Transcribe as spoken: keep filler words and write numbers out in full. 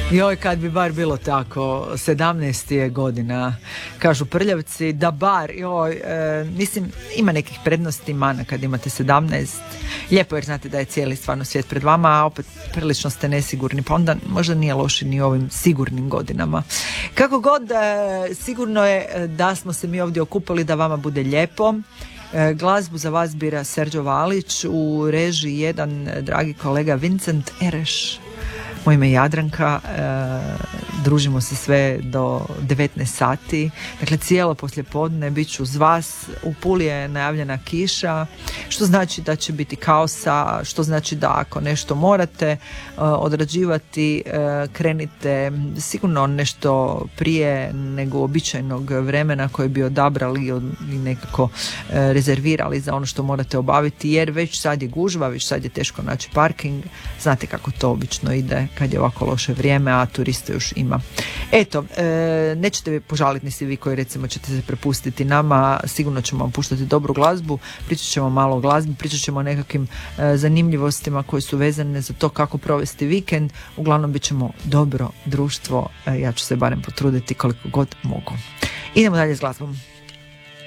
Joj, kad bi bar bilo tako, sedamnaest je godina, kažu Prljavci, da bar, joj, e, mislim, ima nekih prednosti, mana kad imate sedamnaest, lijepo jer znate da je cijeli stvarno svijet pred vama, a opet prilično ste nesigurni, pa onda možda nije loši ni ovim sigurnim godinama. Kako god, e, sigurno je da smo se mi ovdje okupili da vama bude lijepo. E, glazbu za vas bira Serđo Valić, u režiji jedan dragi kolega Vincent Ereš. Moje ime je Jadranka, e, družimo se sve do devetnaest sati, dakle cijelo poslijepodne bit ću uz vas. U Puli je najavljena kiša, što znači da će biti kaosa, što znači da ako nešto morate e, odrađivati, e, krenite sigurno nešto prije nego običajnog vremena koje bi odabrali i nekako e, rezervirali za ono što morate obaviti, jer već sad je gužva, već sad je teško naći parking, znate kako to obično ide kad je ovako loše vrijeme, a turista još ima. Eto, e, nećete požaliti ni svi vi koji recimo ćete se prepustiti nama, sigurno ćemo vam puštati dobru glazbu, pričat ćemo malo o glazbi, pričat ćemo o nekakvim e, zanimljivostima koje su vezane za to kako provesti vikend, uglavnom bit ćemo dobro društvo, e, ja ću se barem potruditi koliko god mogu. Idemo dalje s glazbom.